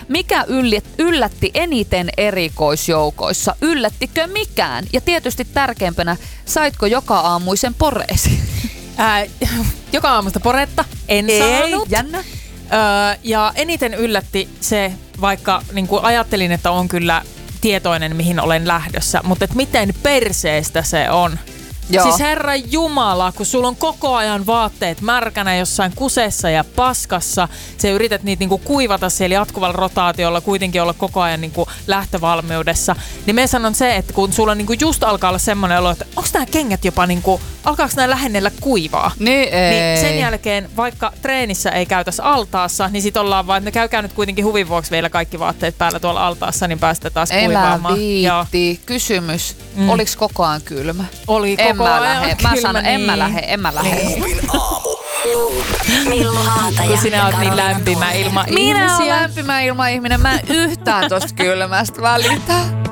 Mikä yllätti eniten erikoisjoukoissa? Yllättikö mikään? Ja tietysti tärkeimpänä, saitko joka aamuisen poreesi? Joka aamusta poretta en saanut. Jännä. Ja eniten yllätti se, vaikka niin kuin ajattelin, että on kyllä tietoinen, mihin olen lähdössä, mutta et miten perseestä se on. Joo. Siis Herra Jumala, kun sulla on koko ajan vaatteet märkänä jossain kusessa ja paskassa, sä yrität niitä niinku kuivata siellä jatkuvalla rotaatiolla, kuitenkin olla koko ajan niinku lähtövalmiudessa, niin me sanon se, että kun sulla niinku just alkaa olla semmoinen olo, että onko nämä kengät jopa niinku, alkaako nämä lähennellä kuivaa? Niin sen jälkeen, vaikka treenissä ei käytäisi altaassa, niin sit ollaan vaan, että ne käy nyt kuitenkin huvin vuoksi vielä kaikki vaatteet päällä tuolla altaassa, niin päästä taas kuivaamaan. Elä viitti. Kysymys. Oliks koko ajan kylmä? Oli koko ajan kylmä. Mä sanon, en mä lähe. Millu Haataja. Kun sinä oot niin lämpimä ilma ihmisiä. Minä olen lämpimä ilma ihminen. Mä en yhtään tosta kylmästä välitä.